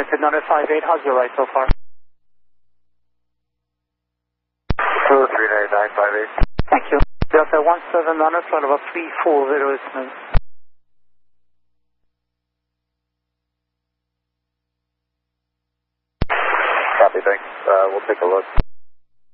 United 958, how's your ride so far? 23958. Thank you. Delta 17 Niner, flight about 340 is smooth. Copy, thanks. We'll take a look.